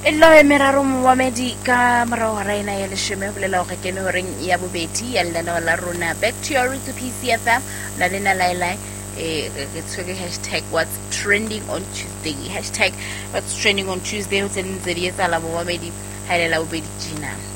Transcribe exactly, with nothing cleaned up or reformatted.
Hello meraro mohamedi ka morao ga raena ya leshome go lela go kene horeng ya bobedi ya lenaneo la rona back to your to P C F M la lena lailai eh it's hashtag what's trending on Tuesday hashtag what's trending on Tuesday ho tsentsedi etsa la mohamedi ha lela bobedi jina.